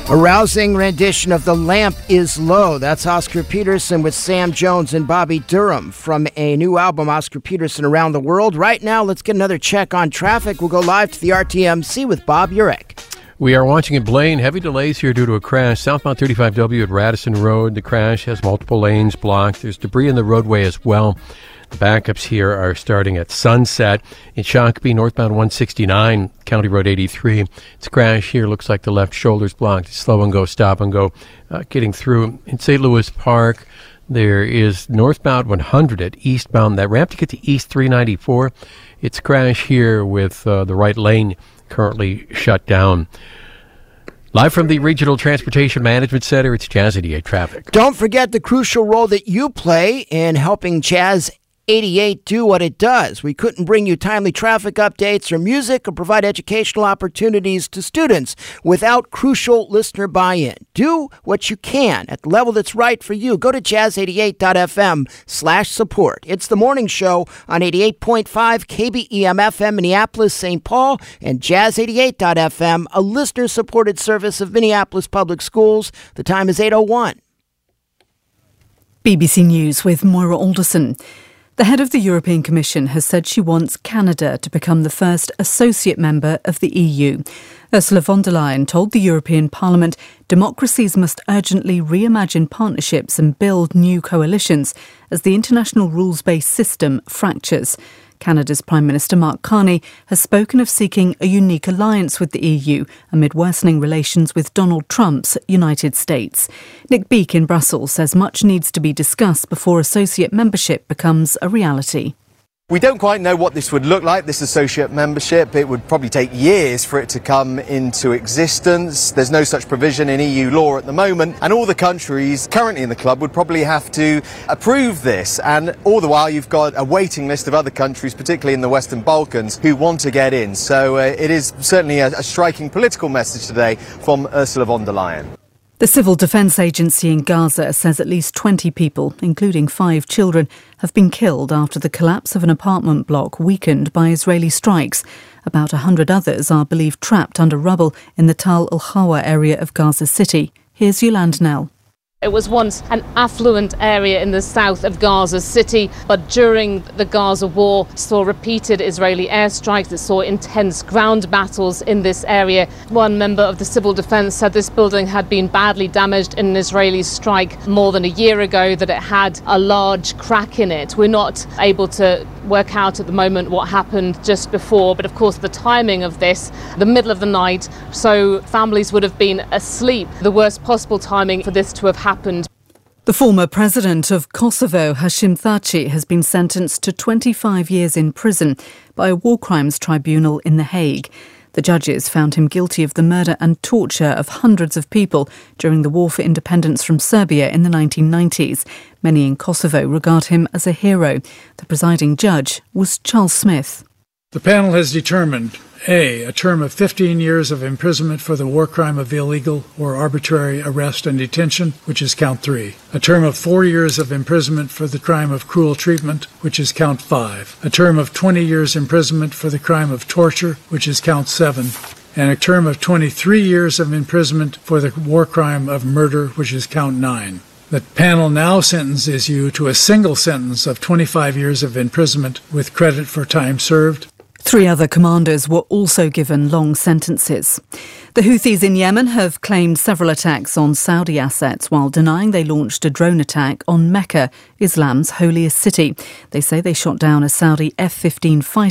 A rousing rendition of The Lamp is Low. That's Oscar Peterson with Sam Jones and Bobby Durham from a new album, Oscar Peterson Around the World. Right now, let's get another check on traffic. We'll go live to the RTMC with Bob Urek. We are watching in Blaine. Heavy delays here due to a crash. Southbound 35W at Radisson Road. The crash has multiple lanes blocked. There's debris in the roadway as well. The backups here are starting at Sunset. In Shakopee, northbound 169, County Road 83. It's a crash here. Looks like the left shoulder's blocked. Slow and go, stop and go. Getting through. In St. Louis Park, there is northbound 100 at eastbound. That ramp to get to East 394. It's a crash here with the right lane currently shut down. Live from the Regional Transportation Management Center, it's Jazz 88 Traffic. Don't forget the crucial role that you play in helping Jazz 88 do what it does. We couldn't bring you timely traffic updates or music or provide educational opportunities to students without crucial listener buy-in. Do what you can at the level that's right for you. Go to jazz88.fm/support. It's the morning show on 88.5 KBEM FM Minneapolis, St. Paul, and jazz88.fm, a listener-supported service of Minneapolis Public Schools. The time is 8:01. BBC News with Moira Alderson. The head of the European Commission has said she wants Canada to become the first associate member of the EU. Ursula von der Leyen told the European Parliament democracies must urgently reimagine partnerships and build new coalitions as the international rules-based system fractures. Canada's Prime Minister Mark Carney has spoken of seeking a unique alliance with the EU amid worsening relations with Donald Trump's United States. Nick Beake in Brussels says much needs to be discussed before associate membership becomes a reality. We don't quite know what this would look like, this associate membership. It would probably take years for it to come into existence. There's no such provision in EU law at the moment, and all the countries currently in the club would probably have to approve this. And all the while you've got a waiting list of other countries, particularly in the Western Balkans, who want to get in. So it is certainly a striking political message today from Ursula von der Leyen. The Civil Defence Agency in Gaza says at least 20 people, including 5 children, have been killed after the collapse of an apartment block weakened by Israeli strikes. About 100 others are believed trapped under rubble in the Tal al-Hawa area of Gaza City. Here's Yolande Nell. It was once an affluent area in the south of Gaza City, but during the Gaza war saw repeated Israeli airstrikes. It saw intense ground battles in this area. One member of the civil defense said this building had been badly damaged in an Israeli strike more than a year ago, that it had a large crack in it. We're not able to work out at the moment what happened just before, but of course the timing of this, the middle of the night, so families would have been asleep. The worst possible timing for this to have happened. The former president of Kosovo, Hashim Thaçi, has been sentenced to 25 years in prison by a war crimes tribunal in The Hague. The judges found him guilty of the murder and torture of hundreds of people during the war for independence from Serbia in the 1990s. Many in Kosovo regard him as a hero. The presiding judge was Charles Smith. The panel has determined A term of 15 years of imprisonment for the war crime of illegal or arbitrary arrest and detention, which is count 3. A term of 4 years of imprisonment for the crime of cruel treatment, which is count 5. A term of 20 years imprisonment for the crime of torture, which is count 7. And a term of 23 years of imprisonment for the war crime of murder, which is count 9. The panel now sentences you to a single sentence of 25 years of imprisonment with credit for time served. 3 other commanders were also given long sentences. The Houthis in Yemen have claimed several attacks on Saudi assets while denying they launched a drone attack on Mecca, Islam's holiest city. They say they shot down a Saudi F-15 fighter